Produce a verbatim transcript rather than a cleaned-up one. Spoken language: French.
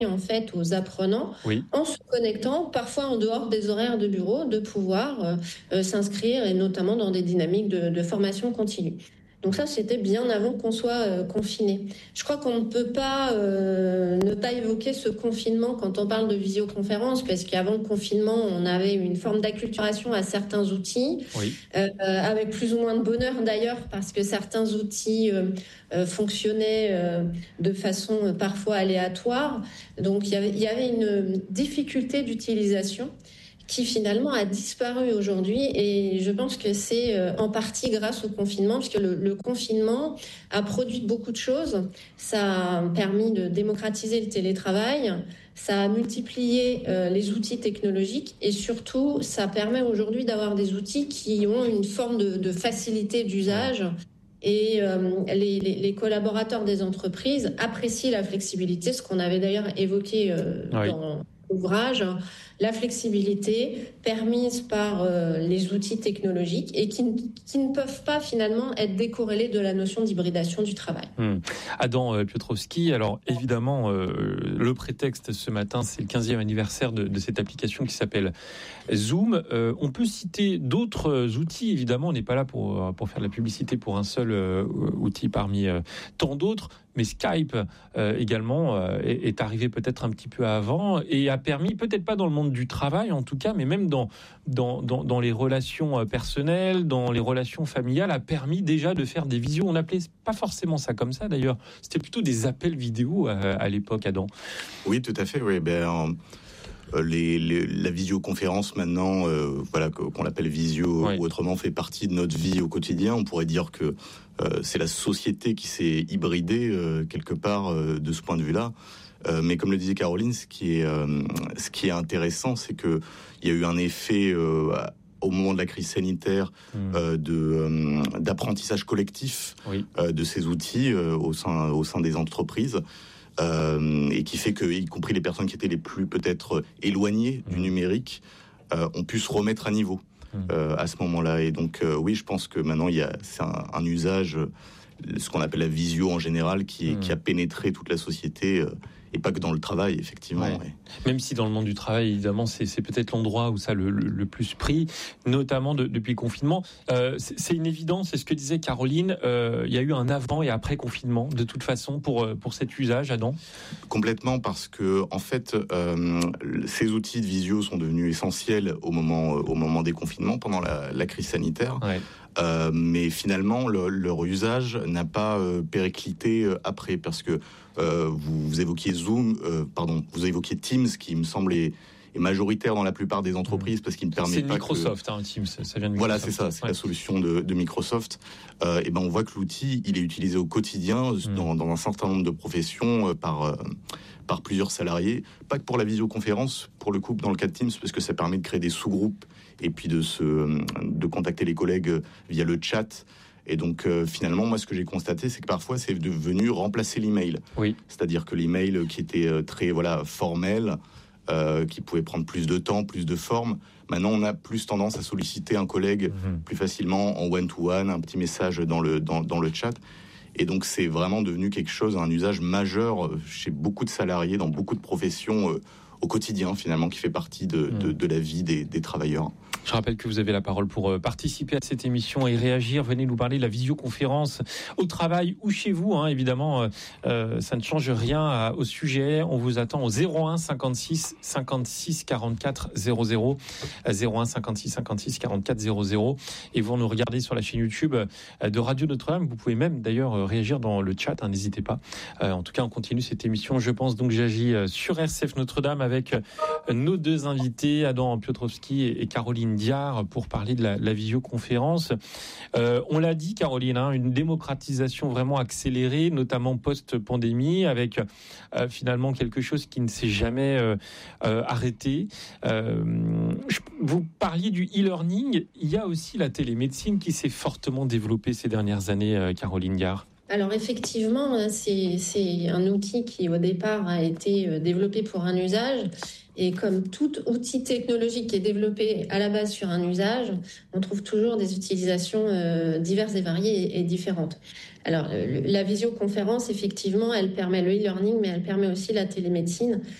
en fait aux apprenants, oui. en se connectant parfois en dehors des horaires de bureau, de pouvoir euh, euh, s'inscrire et notamment dans des dynamiques de, de formation continue. Donc ça, c'était bien avant qu'on soit euh, confiné. Je crois qu'on ne peut pas euh, ne pas évoquer ce confinement quand on parle de visioconférence, parce qu'avant le confinement, on avait une forme d'acculturation à certains outils, oui. euh, avec plus ou moins de bonheur d'ailleurs, parce que certains outils euh, euh, fonctionnaient euh, de façon euh, parfois aléatoire. Donc il y avait, il y avait une difficulté d'utilisation qui finalement a disparu aujourd'hui, et je pense que c'est en partie grâce au confinement, puisque le, le confinement a produit beaucoup de choses. Ça a permis de démocratiser le télétravail, ça a multiplié euh, les outils technologiques, et surtout ça permet aujourd'hui d'avoir des outils qui ont une forme de, de facilité d'usage. Et euh, les, les, les collaborateurs des entreprises apprécient la flexibilité, ce qu'on avait d'ailleurs évoqué euh, oui. dans l'ouvrage, la flexibilité permise par euh, les outils technologiques et qui, qui ne peuvent pas finalement être décorrélés de la notion d'hybridation du travail. Mmh. Adam euh, Piotrowski, alors évidemment, euh, le prétexte ce matin, c'est le quinzième anniversaire de, de cette application qui s'appelle Zoom. Euh, on peut citer d'autres outils, évidemment, on n'est pas là pour, pour faire de la publicité pour un seul euh, outil parmi euh, tant d'autres. Mais Skype euh, également euh, est, est arrivé peut-être un petit peu avant et a permis, peut-être pas dans le monde du travail en tout cas, mais même dans, dans, dans, dans les relations personnelles, dans les relations familiales, a permis déjà de faire des visios. On n'appelait pas forcément ça comme ça d'ailleurs, c'était plutôt des appels vidéo à, à l'époque, Adam. Oui, tout à fait, oui. Ben, euh, les, les, la visioconférence maintenant, euh, voilà, qu'on l'appelle visio oui. ou autrement, fait partie de notre vie au quotidien. On pourrait dire que Euh, c'est la société qui s'est hybridée euh, quelque part euh, de ce point de vue-là. Euh, mais comme le disait Caroline, ce qui est, euh, ce qui est intéressant, c'est que il y a eu un effet euh, au moment de la crise sanitaire mmh. euh, de euh, d'apprentissage collectif oui. euh, de ces outils euh, au sein au sein des entreprises. Euh, et qui fait que, y compris les personnes qui étaient les plus peut-être éloignées mmh. du numérique, euh, ont pu se remettre à niveau. Euh, à ce moment-là. Et donc, euh, oui, je pense que maintenant, il y a, c'est un, un usage, ce qu'on appelle la visio en général, qui, est, mmh. qui a pénétré toute la société, euh, et pas que dans le travail, effectivement. Ouais. Ouais. Même si dans le monde du travail, évidemment, c'est, c'est peut-être l'endroit où ça le, le, le plus pris, notamment de, depuis le confinement. Euh, c'est, c'est une évidence, c'est ce que disait Caroline, euh, il y a eu un avant et après confinement, de toute façon, pour, pour cet usage, Adam. Complètement, parce que, en fait, euh, ces outils de visio sont devenus essentiels au moment, au moment des confinements, pendant la, la crise sanitaire. Ouais. Euh, mais finalement, le, leur usage n'a pas euh, périclité euh, après, parce que euh, vous, vous évoquiez Zoom, euh, pardon, vous évoquiez Teams, qui me semble est, est majoritaire dans la plupart des entreprises, parce qu'il me permet c'est pas Microsoft, que... hein, Teams, ça vient de Microsoft. Voilà, c'est ça, c'est ouais. la solution de, de Microsoft. Euh, et ben, on voit que l'outil, il est utilisé au quotidien mmh. dans, dans un certain nombre de professions euh, par euh, par plusieurs salariés. Pas que pour la visioconférence, pour le coup, dans le cas de Teams, parce que ça permet de créer des sous-groupes et puis de se de contacter les collègues via le chat. Et donc, euh, finalement, moi, ce que j'ai constaté, c'est que parfois, c'est devenu remplacer l'email. Oui. C'est-à-dire que l'email qui était euh, très, voilà, formel, euh, qui pouvait prendre plus de temps, plus de forme, maintenant, on a plus tendance à solliciter un collègue mmh. plus facilement en one-to-one, un petit message dans le, dans, dans le chat. Et donc, c'est vraiment devenu quelque chose, un usage majeur chez beaucoup de salariés, dans beaucoup de professions, euh, au quotidien, finalement, qui fait partie de, mmh. de, de la vie des, des travailleurs. Je rappelle que vous avez la parole pour participer à cette émission et réagir. Venez nous parler de la visioconférence au travail ou chez vous. Hein, évidemment, euh, ça ne change rien à, au sujet. On vous attend au zéro un cinquante-six cinquante-six quarante-quatre zéro zéro. zéro un cinquante-six cinquante-six quarante-quatre zéro zéro. Et vous nous regardez sur la chaîne YouTube de Radio Notre-Dame. Vous pouvez même d'ailleurs réagir dans le chat. Hein, n'hésitez pas. Euh, en tout cas, on continue cette émission. Je pense donc j'agis sur R C F Notre-Dame avec nos deux invités, Adam Piotrowski et Caroline Diard, pour parler de la, la visioconférence. Euh, on l'a dit, Caroline, hein, une démocratisation vraiment accélérée, notamment post-pandémie, avec euh, finalement quelque chose qui ne s'est jamais euh, euh, arrêté. Euh, je, vous parliez du e-learning, il y a aussi la télémédecine qui s'est fortement développée ces dernières années, euh, Caroline Diard. Alors effectivement, c'est, c'est un outil qui au départ a été développé pour un usage. Et comme tout outil technologique qui est développé à la base sur un usage, on trouve toujours des utilisations euh, diverses et variées et, et différentes. Alors, le, la visioconférence, effectivement, elle permet le e-learning, mais elle permet aussi la télémédecine.